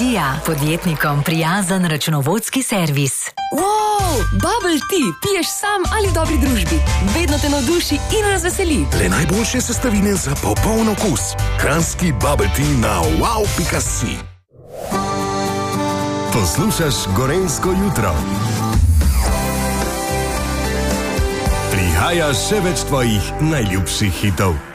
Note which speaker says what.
Speaker 1: Vizija, podjetnikom prijazen računovodski servis.
Speaker 2: Wow, bubble tea, piješ sam ali v dobri družbi. Vedno te navduši in razveseli.
Speaker 3: Le najboljše sestavine za popoln okus. Kranjski bubble tea na wow.si.
Speaker 4: Poslušaš Gorenjsko jutro. Prihaja še več tvojih najljubših hitov.